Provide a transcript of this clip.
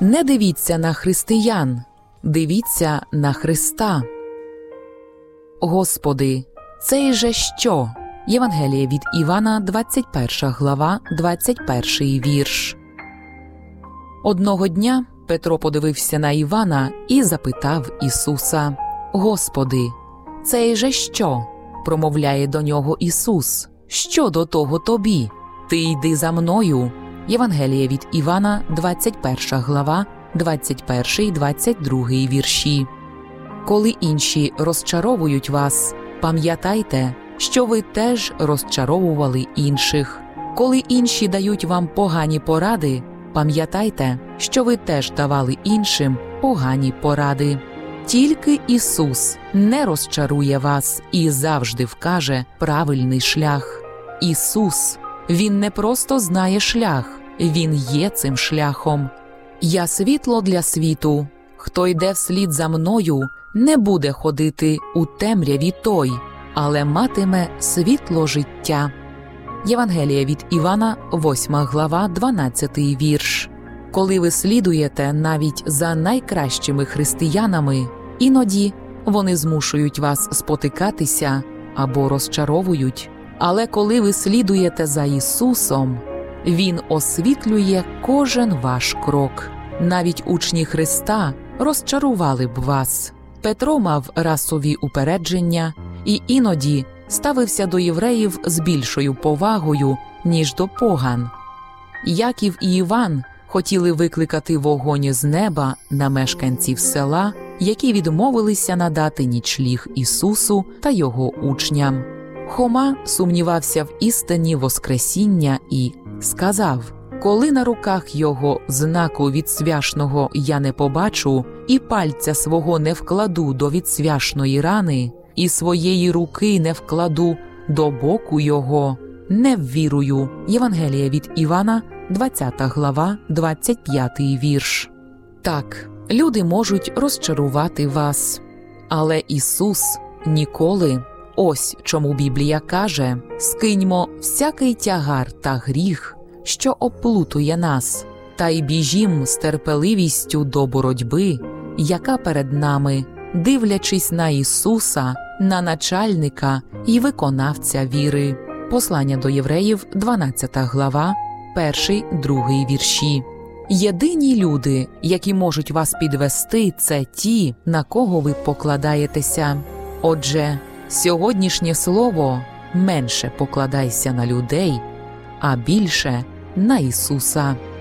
Не дивіться на християн, дивіться на Христа. Господи, цей же що? Євангеліє від Івана, 21 глава, 21 вірш. Одного дня Петро подивився на Івана і запитав Ісуса: «Господи, цей же що?» Промовляє до нього Ісус: «Що до того тобі? Ти йди за мною». Євангеліє від Івана, 21 глава, 21-22 вірші. Коли інші розчаровують вас, пам'ятайте, що ви теж розчаровували інших. Коли інші дають вам погані поради, пам'ятайте, що ви теж давали іншим погані поради. Тільки Ісус не розчарує вас і завжди вкаже правильний шлях. Ісус, Він не просто знає шлях, Він є цим шляхом. «Я світло для світу. Хто йде вслід за мною, не буде ходити у темряві той, але матиме світло життя». Євангеліє від Івана, 8 глава, 12 вірш. Коли ви слідуєте навіть за найкращими християнами, іноді вони змушують вас спотикатися або розчаровують. Але коли ви слідуєте за Ісусом, Він освітлює кожен ваш крок. Навіть учні Христа розчарували б вас. Петро мав расові упередження і іноді ставився до євреїв з більшою повагою, ніж до поган. Яків і Іван хотіли викликати вогонь з неба на мешканців села, які відмовилися надати нічліг Ісусу та Його учням. Хома сумнівався в істині Воскресіння і сказав: «Коли на руках його знаку відсвяшного я не побачу, і пальця свого не вкладу до відсвяшної рани, і своєї руки не вкладу до боку його, не ввірую». Євангеліє від Івана, 20 глава, 25 вірш. Так, люди можуть розчарувати вас, але Ісус ніколи. Ось чому Біблія каже: «Скиньмо всякий тягар та гріх, що оплутує нас, та й біжім з терпеливістю до боротьби, яка перед нами, дивлячись на Ісуса, на начальника і виконавця віри». Послання до євреїв, 12 глава, 1-2 вірші. Єдині люди, які можуть вас підвести, це ті, на кого ви покладаєтеся. Отже, сьогоднішнє слово: менше покладайся на людей, а більше на Ісуса.